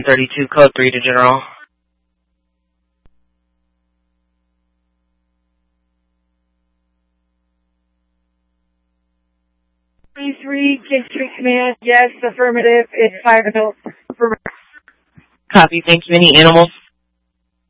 32, code 3 to General. 33, King Street Command, yes, affirmative, it's 5 adults. Affirmative. Copy, thank you. Any animals?